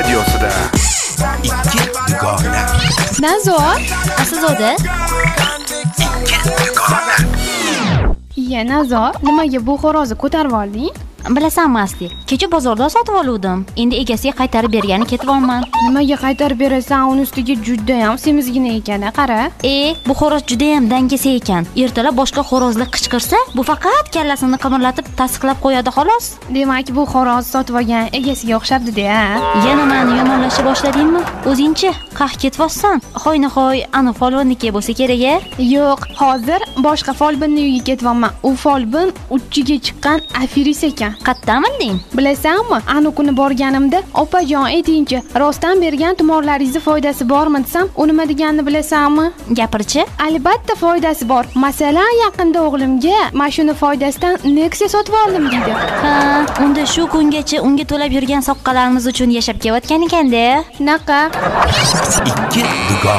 radiosida. Ikki dugona. Nazor, Aslida iya Nazor, nimaga bu xo'rozni ko'tarib olding? bilasanmi Asli? Kecha bozorda sotib oluvdim. Endi egasiga qaytarib bergani ketyapman. Nimaga qaytarib berasan? Uni ustiga juda ham semizgina ekan, qara. Bu xo'roz juda ham dangasa ekan. Ertalab boshqa xo'rozlar qichqirsa, bu faqat kallasini qimirlatib tasdiqlab qo'yadi xolos. Demak, bu xo'roz sotib olgan egasiga o'xshabdi-da. Yana meni yomonlashib boshladingmi? O'zingchi qah ketyapsan. Hoynahoy ani folbonniki bo'lsa kerak-a? Yo'q, hozir boshqa folbinning uyiga ketyapman. U folbin uchiga chiqqan afiris ekan. Qayerdan bilding? Bilasanmi? Anu kuni borganimda, "Opajon, aytingchi, rostdan bergan tumorlaringizni foydasi bormi?" desam, u nima deganini bilasanmi? Gapirchi. Albatta foydasi bor. Masalan, yaqinda o'g'limga mashina foydasidan Nexia sotib oldim deydi. Ha, unda shu kungacha unga to'lab yurgan soqqalarimiz uchun yashab kelayotgan ekan-da. Naqa? Ikki dugona.